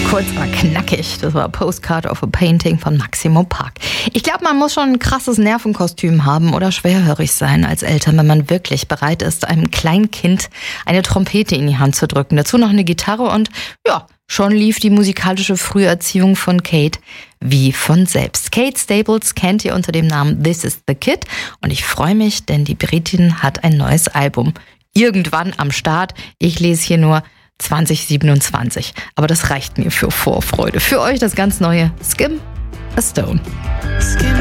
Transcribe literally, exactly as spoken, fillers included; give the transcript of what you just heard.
Kurz, aber knackig. Das war Postcard of a Painting von Maximo Park. Ich glaube, man muss schon ein krasses Nervenkostüm haben oder schwerhörig sein als Eltern, wenn man wirklich bereit ist, einem kleinen Kind eine Trompete in die Hand zu drücken. Dazu noch eine Gitarre und ja, schon lief die musikalische Früherziehung von Kate wie von selbst. Kate Staples kennt ihr unter dem Namen This Is The Kid und ich freue mich, denn die Britin hat ein neues Album. Irgendwann am Start. Ich lese hier nur zwanzig siebenundzwanzig. Aber das reicht mir für Vorfreude. Für euch das ganz neue Skim a Stone.